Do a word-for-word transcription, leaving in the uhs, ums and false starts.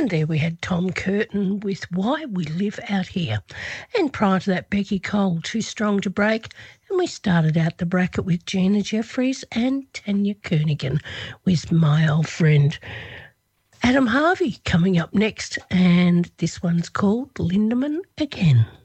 And there we had Tom Curtin with Why We Live Out Here. And prior to that, Becky Cole, Too Strong to Break. And we started out the bracket with Gina Jeffries and Tanya Kernigan with My Old Friend. Adam Harvey coming up next, and this one's called Lindemann Again.